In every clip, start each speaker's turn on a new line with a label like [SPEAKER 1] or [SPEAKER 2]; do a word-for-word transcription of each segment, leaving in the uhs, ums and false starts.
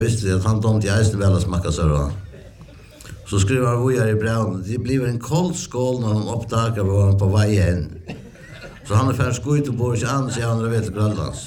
[SPEAKER 1] Visste att han tomte jag väl att smaka så då. Så skriver han vi i brevet. Det blir en kold skål när han upptäcker var han på vägen. Så han är färd skjut och bor sig an sig andra vet Grönlands.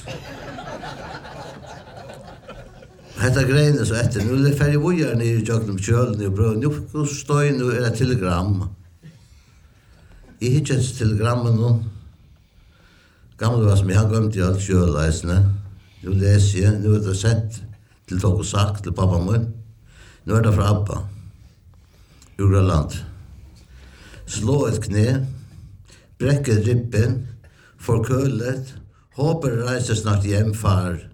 [SPEAKER 1] Hetta grein så efter nu det färdig vi är nere i Jöknum köl nu bro nu står nu är det telegram. I hitchens telegrammen nu. Gamla var som jag glömt jag köläsne. Nu läser jag nu är det sett till tog och sagt till pappa mun. Nu är det för Abba. Ur Grönland. Slå ett knä. Bräcka ribben. Får kölet. Hopper reiser snart hem far.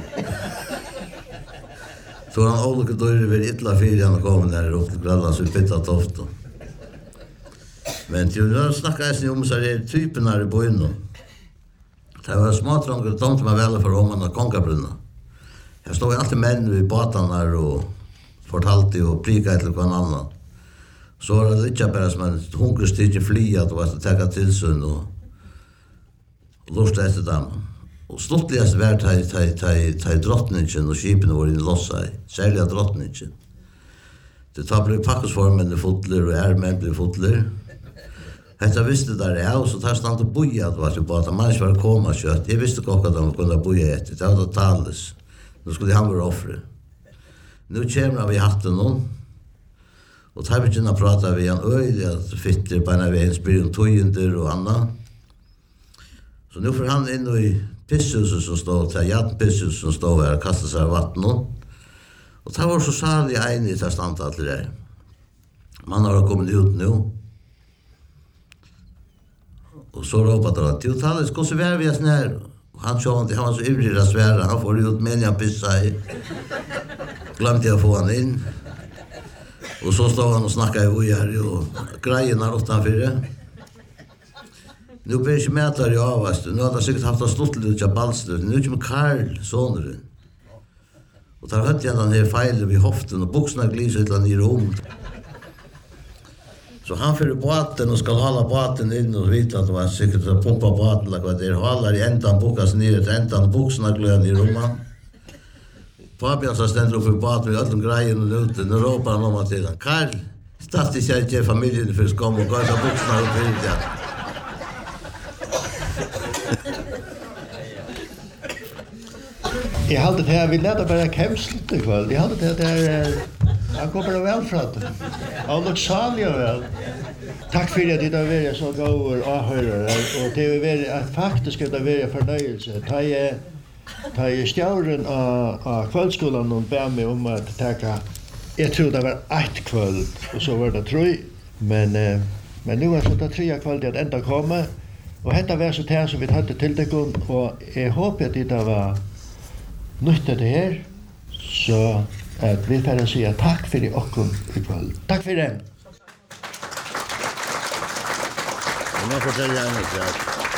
[SPEAKER 1] Så han olika dörr över illa fyra han kommer där upp till Grönland så pittat ofta. Men till när snackar jag om så är typen här i byn. Det var småtrångt tomt med väl för om man konkabrunna. Jag stod alltid män vid båtarna och fortalte och prika till någon annan. Så var det lite bara som en hungerstig fly att vara att ta till sig och lusta efter dem. Och slutligast var det ta ta ta drottningen och skipen var in lossa. Särskilt drottningen. Det tar blev packosformen fotler och ärmen blev fotler. Hetta visste där är så tar stand och boja att vara på att man ska komma kött. Jag visste också att de kunde boja ett. Det var totalt. Då skulle han vara offer. Nu kommer vi hatten någon. Och tar vi kunna prata vi en öj att fitter på när vi ens blir en tojenter och annat. Så nu får han in i pissus som står till jat pissus som står här kastar sig vatten och tar var så sal i en i testant allt det där. Man har kommit ut nu. Och så ropade han till talet ska så vara vi snär. Han sa att han var så ivrig att svära. Han får ut men jag pissa i. Glömde jag få han in. Och så står han och snackar i här och grejerna utanför det. Nu blir det mätare jag avast. Nu har jag säkert haft en stort lite ballstöd. Nu är det med Karl, sonen. Och tar hött jag den här fejlen vid hoften och boxarna gliser ett i rum. Så han fyller båten och ska hålla båten in och vita att det var säkert att pumpa båten eller vad det är. Håller i ändan bokas ner till ändan boxarna glöden i rummet. Fabian så ständer upp i båten med alla de grejerna ute. Nu ropar han om att till han. Karl, stadigt jag inte familjen för skam och gav boxarna upp i det.
[SPEAKER 2] Jag hade det här, vi lärde bara kämsligt ikväll. Jag hade det där, jag kommer det väl från det. Jag låg salig och väl. Tack för att det har varit så gånger och hörare. Och det har varit att faktiskt det har varit förnöjelse. Ta jag, ta jag stjärren av, av kvällskolan och bär mig om att tacka. Jag tror det var ett kväll och så var det tre. Men, men nu är det tre kväll att ända komma. Och detta var så här som vi hade till det gång. Och jag hoppas att det var nytta det här så att vi får säga tack för det och ikväll. Tack för det.
[SPEAKER 1] Jag får fortälja en sak.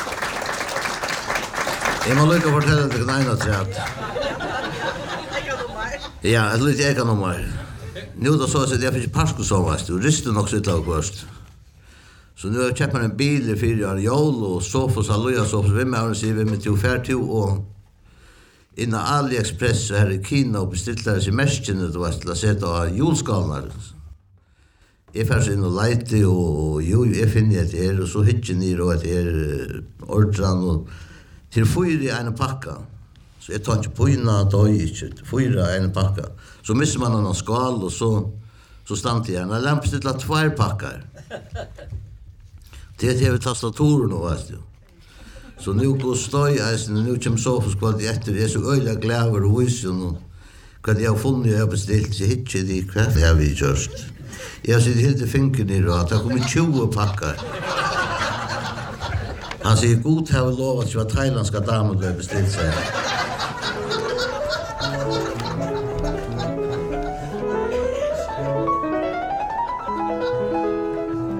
[SPEAKER 1] Jag må lycka fortälja dig en annan sak. Ja, ett litet ekonummer. Nu då så att jag fick pasko så var det risten också ett lag först. Så nu har jag köpt en bil för jag jol och sofas alloja sofas vem är det vem med två och inna AliExpress så här i Kina och beställde sig mäsken det var att sätta julskalnar. Jag färs in och lite och jo jag finner det är och så hittar ni då att det är ordran och till fyra en packa. Så jag tar inte på innan då inte fyra en packa. Så missar man en skal och så så stannar jag när lamp ställa två packar. Det är det tastaturen då vet du. Så nu går stoj alltså nu kommer sofas kvart efter det är så öliga gläver och vision och kad jag funnit jag beställt sig hit till det kvar jag vi just. Jag ser helt finken i då att det kommer tjugo packar. Han säger god har lovat att thailändska damer blev beställt sig.